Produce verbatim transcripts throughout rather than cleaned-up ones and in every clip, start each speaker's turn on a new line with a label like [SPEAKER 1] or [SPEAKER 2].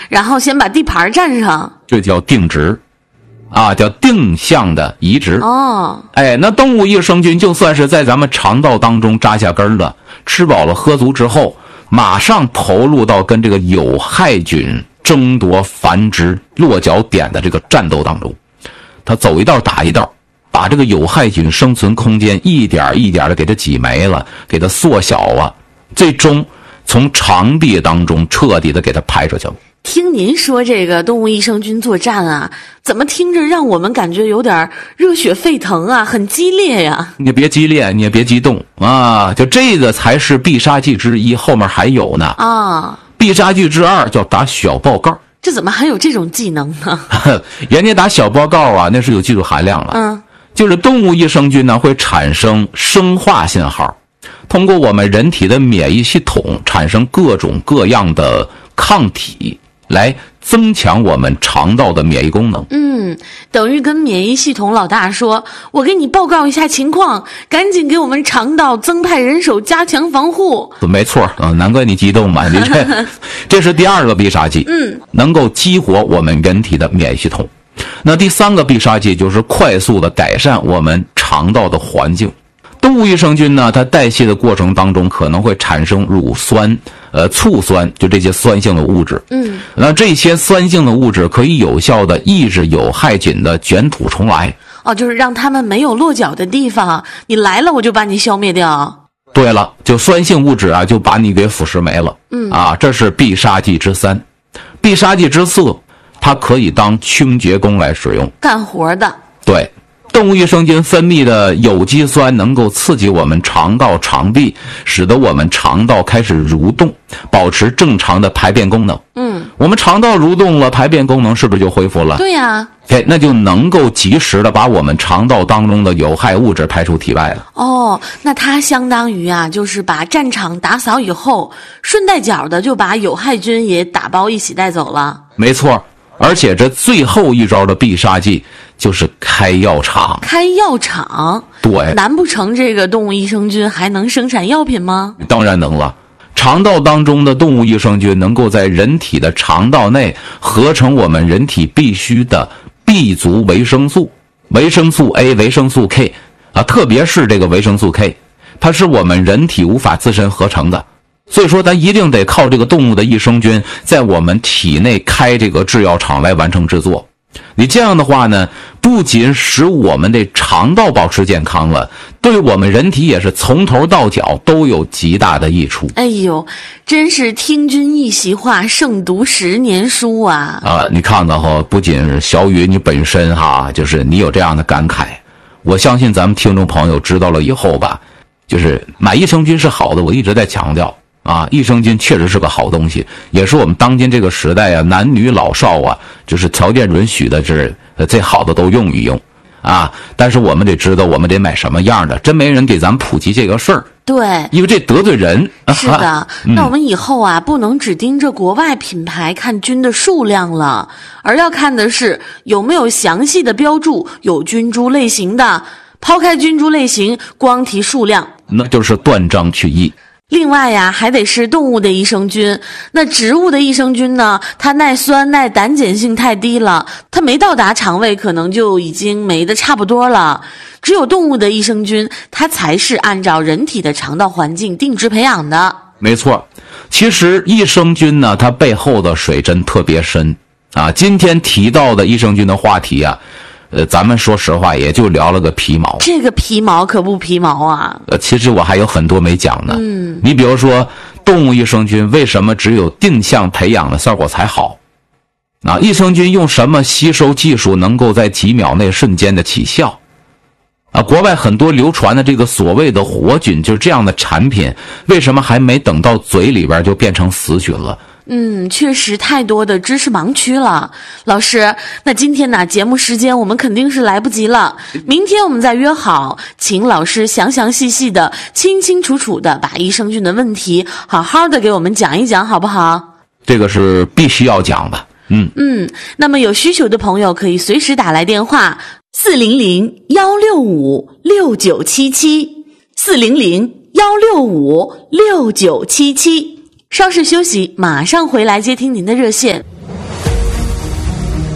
[SPEAKER 1] 然后先把地盘占上，
[SPEAKER 2] 这叫定植啊，叫定向的移植。
[SPEAKER 1] 哦，
[SPEAKER 2] 哎，那动物益生菌就算是在咱们肠道当中扎下根了，吃饱了喝足之后，马上投入到跟这个有害菌争夺繁殖落脚点的这个战斗当中，它走一道打一道，把这个有害菌生存空间一点一点的给它挤没了，给它缩小啊，最终从肠壁当中彻底的给它排出去了。
[SPEAKER 1] 听您说这个动物益生菌作战啊，怎么听着让我们感觉有点热血沸腾啊，很激烈呀？
[SPEAKER 2] 你别激烈，你也别激动啊，就这个才是必杀技之一，后面还有呢
[SPEAKER 1] 啊。
[SPEAKER 2] 必杀技之二叫打小报告。
[SPEAKER 1] 这怎么还有这种技能呢？
[SPEAKER 2] 人家打小报告啊，那是有技术含量了。
[SPEAKER 1] 嗯，
[SPEAKER 2] 就是动物益生菌呢会产生生化信号，通过我们人体的免疫系统产生各种各样的抗体，来增强我们肠道的免疫功能。
[SPEAKER 1] 嗯，等于跟免疫系统老大说，我给你报告一下情况，赶紧给我们肠道增派人手，加强防护。
[SPEAKER 2] 没错，嗯，难怪你激动嘛，你这这是第二个必杀技，
[SPEAKER 1] 嗯，
[SPEAKER 2] 能够激活我们人体的免疫系统。那第三个必杀技就是快速的改善我们肠道的环境。动物益生菌呢，它代谢的过程当中可能会产生乳酸、呃醋酸，就这些酸性的物质。
[SPEAKER 1] 嗯，
[SPEAKER 2] 那这些酸性的物质可以有效的抑制有害菌的卷土重来。
[SPEAKER 1] 哦，就是让它们没有落脚的地方，你来了我就把你消灭掉。
[SPEAKER 2] 对了，就酸性物质啊，就把你给腐蚀没了。
[SPEAKER 1] 嗯
[SPEAKER 2] 啊，这是必杀技之三。必杀技之四，它可以当清洁工来使用，
[SPEAKER 1] 干活的。
[SPEAKER 2] 对。动物益生菌分泌的有机酸能够刺激我们肠道肠壁，使得我们肠道开始蠕动，保持正常的排便功能。
[SPEAKER 1] 嗯，
[SPEAKER 2] 我们肠道蠕动了，排便功能是不是就恢复了？
[SPEAKER 1] 对呀、啊。
[SPEAKER 2] 哎，那就能够及时的把我们肠道当中的有害物质排出体外了。
[SPEAKER 1] 哦，那它相当于啊，就是把战场打扫以后，顺带脚的就把有害菌也打包一起带走了。
[SPEAKER 2] 没错。而且这最后一招的必杀技就是开药厂。
[SPEAKER 1] 开药厂？
[SPEAKER 2] 对，
[SPEAKER 1] 难不成这个动物益生菌还能生产药品吗？
[SPEAKER 2] 当然能了。肠道当中的动物益生菌能够在人体的肠道内合成我们人体必需的 B 族维生素，维生素 A、维生素 K 啊，特别是这个维生素 K， 它是我们人体无法自身合成的。所以说咱一定得靠这个动物的益生菌在我们体内开这个制药厂来完成制作。你这样的话呢，不仅使我们的肠道保持健康了，对我们人体也是从头到脚都有极大的益处。
[SPEAKER 1] 哎呦，真是听君一席话，胜读十年书啊！
[SPEAKER 2] 啊，你看到哈，不仅小雨你本身哈，就是你有这样的感慨，我相信咱们听众朋友知道了以后吧，就是买益生菌是好的，我一直在强调。啊，益生菌确实是个好东西，也是我们当今这个时代啊，男女老少啊，就是条件允许的，这最好的都用一用啊。但是我们得知道，我们得买什么样的，真没人给咱普及这个事儿。
[SPEAKER 1] 对，
[SPEAKER 2] 因为这得罪人。
[SPEAKER 1] 是的，
[SPEAKER 2] 啊、
[SPEAKER 1] 那我们以后啊，不能只盯着国外品牌看菌的数量了，而要看的是有没有详细的标注有菌株类型的。抛开菌株类型，光提数量，
[SPEAKER 2] 那就是断章取义。
[SPEAKER 1] 另外呀，还得是动物的益生菌。那植物的益生菌呢，它耐酸耐胆碱性太低了，它没到达肠胃可能就已经没得差不多了。只有动物的益生菌，它才是按照人体的肠道环境定制培养的。
[SPEAKER 2] 没错，其实益生菌呢，它背后的水真特别深啊。今天提到的益生菌的话题啊，呃，咱们说实话也就聊了个皮毛。
[SPEAKER 1] 这个皮毛可不皮毛啊！
[SPEAKER 2] 呃，其实我还有很多没讲呢。
[SPEAKER 1] 嗯，
[SPEAKER 2] 你比如说，动物益生菌为什么只有定向培养的效果才好？啊，益生菌用什么吸收技术能够在几秒内瞬间的起效？啊，国外很多流传的这个所谓的活菌，就是这样的产品，为什么还没等到嘴里边就变成死菌了？
[SPEAKER 1] 嗯，确实太多的知识盲区了。老师，那今天呢，节目时间我们肯定是来不及了。明天我们再约好，请老师详详细细的、清清楚楚的把益生菌的问题好好的给我们讲一讲，好不好？
[SPEAKER 2] 这个是必须要讲的。嗯
[SPEAKER 1] 嗯，那么有需求的朋友可以随时打来电话四零零幺六五六九七七四零零幺六五六九七七。稍事休息，马上回来接听您的热线。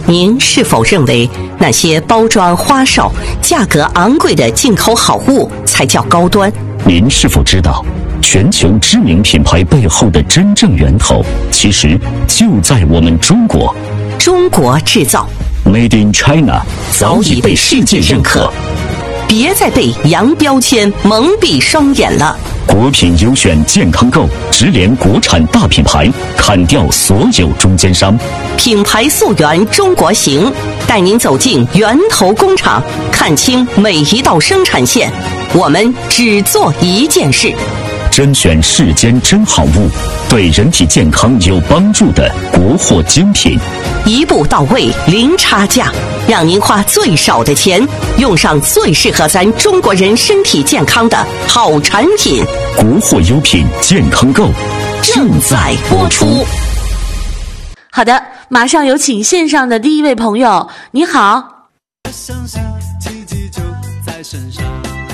[SPEAKER 3] 您是否认为那些包装花哨、价格昂贵的进口好物才叫高端？
[SPEAKER 4] 您是否知道，全球知名品牌背后的真正源头，其实就在我们中国。
[SPEAKER 3] 中国制造
[SPEAKER 4] Made in China 早已被世界认可。
[SPEAKER 3] 别再被洋标签蒙蔽双眼了。
[SPEAKER 4] 国品优选健康购，直连国产大品牌，砍掉所有中间商。
[SPEAKER 3] 品牌溯源中国行，带您走进源头工厂，看清每一道生产线。我们只做一件事，
[SPEAKER 4] 甄选世间真好物，对人体健康有帮助的国货精品，
[SPEAKER 3] 一步到位，零差价，让您花最少的钱，用上最适合咱中国人身体健康的好产品。
[SPEAKER 4] 国货优品健康购
[SPEAKER 3] 正在播出。
[SPEAKER 1] 好的，马上有请线上的第一位朋友。你好。
[SPEAKER 5] 相信奇迹就在身上。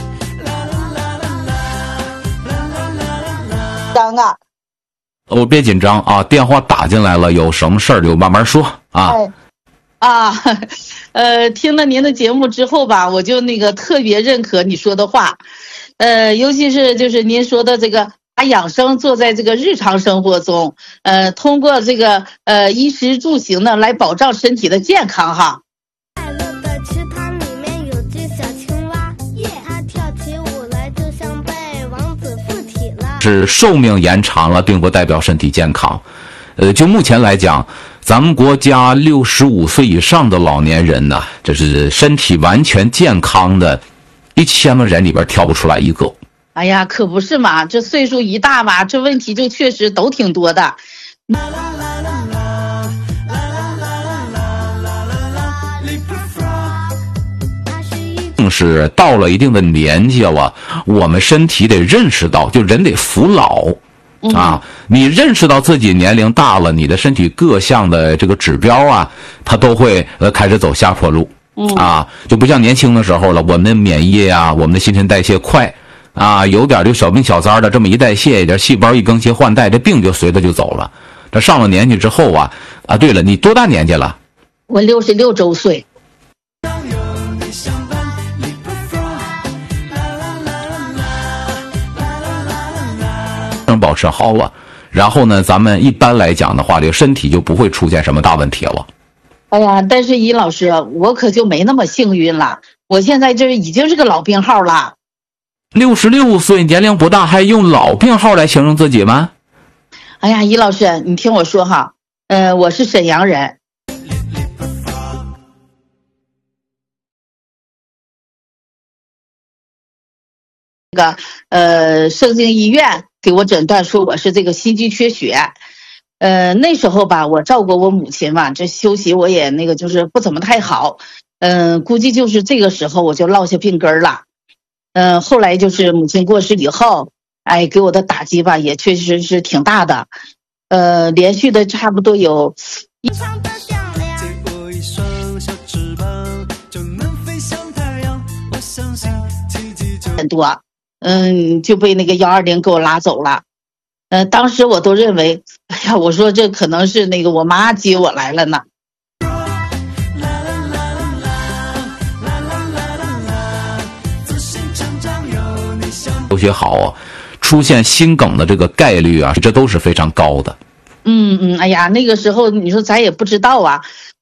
[SPEAKER 6] 张啊，
[SPEAKER 2] 我别紧张啊，电话打进来了，有什么事儿就慢慢说啊。
[SPEAKER 6] 哎啊，呃，听了您的节目之后吧，我就那个特别认可你说的话，呃，尤其是就是您说的这个把养生做在这个日常生活中，呃，通过这个呃衣食住行呢来保障身体的健康哈。
[SPEAKER 7] 快乐的池塘里面有只小青蛙，它跳起舞来就像被王子附体了。
[SPEAKER 2] 是寿命延长了，并不代表身体健康。呃，就目前来讲，咱们国家六十五岁以上的老年人呢，这是身体完全健康的，一千个人里边挑不出来一个。
[SPEAKER 6] 哎呀，可不是嘛，这岁数一大吧，这问题就确实都挺多的。
[SPEAKER 2] 正是到了一定的年纪了，我们身体得认识到，就人得服老。啊，你认识到自己年龄大了，你的身体各项的这个指标啊，它都会呃开始走下坡路。啊，就不像年轻的时候了，我们的免疫啊，我们的新陈代谢快啊，有点就小病小灾的这么一代谢，一点细胞一更新换代，这病就随着就走了。这上了年纪之后啊，啊，对了，你多大年纪了？
[SPEAKER 6] 我六十六周岁。
[SPEAKER 2] 保持好了，然后呢，咱们一般来讲的话，这个身体就不会出现什么大问题了。
[SPEAKER 6] 哎呀，但是尹老师，我可就没那么幸运了，我现在这已经是个老病号了。
[SPEAKER 2] 六十六岁，年龄不大，还用老病号来形容自己吗？
[SPEAKER 6] 哎呀，尹老师，你听我说哈，呃，我是沈阳人。这个呃，盛京医院给我诊断说我是这个心肌缺血，呃，那时候吧，我照顾我母亲嘛，这休息我也那个就是不怎么太好，嗯、呃，估计就是这个时候我就落下病根了，嗯、呃，后来就是母亲过世以后，哎，给我的打击吧也确实是挺大的，呃，连续的差不多有一年多。嗯，就被那个幺二零给我拉走了，呃，当时我都认为，哎呀，我说这可能是那个我妈接我来了呢。
[SPEAKER 2] 休息好啊，出现心梗的这个概率啊，这都是非常高的。
[SPEAKER 6] 嗯嗯，哎呀，那个时候你说咱也不知道啊。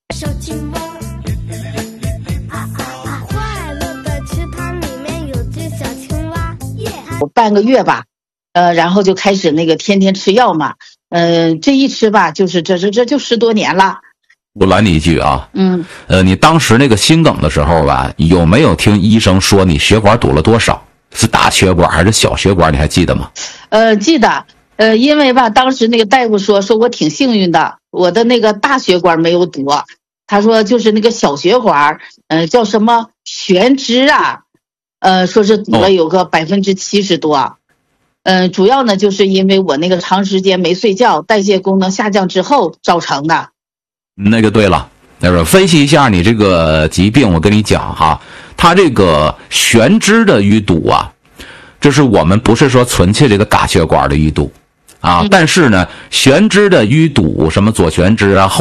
[SPEAKER 6] 我半个月吧，呃，然后就开始那个天天吃药嘛，嗯、呃，这一吃吧，就是这这这就十多年了。
[SPEAKER 2] 我拦你一句啊，
[SPEAKER 6] 嗯，
[SPEAKER 2] 呃，你当时那个心梗的时候吧，有没有听医生说你血管堵了多少？是大血管还是小血管？你还记得吗？
[SPEAKER 6] 呃，记得，呃，因为吧，当时那个大夫说，说我挺幸运的，我的那个大血管没有堵，他说就是那个小血管，呃，叫什么悬枝啊。呃，说是堵了有个百分之七十多，嗯、呃，主要呢就是因为我那个长时间没睡觉，代谢功能下降之后造成的。
[SPEAKER 2] 那个对了，那个分析一下你这个疾病，我跟你讲哈，它这个悬枝的淤堵啊，这是我们不是说纯粹这个大血管的淤堵啊，嗯、但是呢，悬枝的淤堵，什么左悬枝啊、后